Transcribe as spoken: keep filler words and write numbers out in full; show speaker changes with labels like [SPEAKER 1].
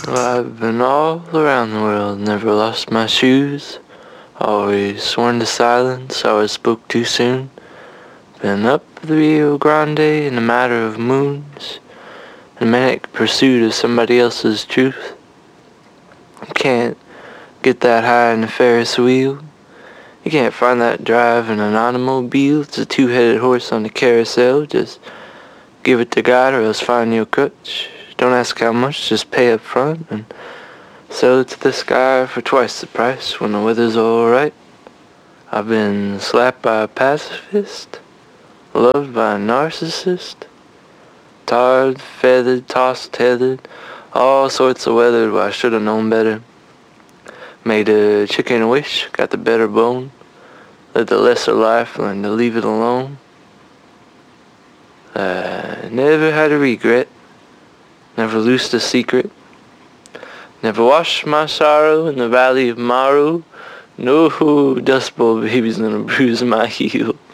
[SPEAKER 1] Well, I've been all around the world, never lost my shoes. Always sworn to silence, always spoke too soon. Been up the Rio Grande in a matter of moons, in manic pursuit of somebody else's truth. You can't get that high in a Ferris wheel. You can't find that drive in an automobile. It's a two-headed horse on the carousel. Just give it to God or else find your crutch. Don't ask how much, just pay up front and sell it to this guy for twice the price when the weather's alright. I've been slapped by a pacifist, loved by a narcissist, tarred, feathered, tossed, tethered, all sorts of weather, but I should have known better. Made a chicken wish, got the better bone, led the lesser life, learned to leave it alone. Uh, never had a regret, never loosed a secret, never washed my sorrow in the valley of Maru. No dust bowl baby's gonna bruise my heel.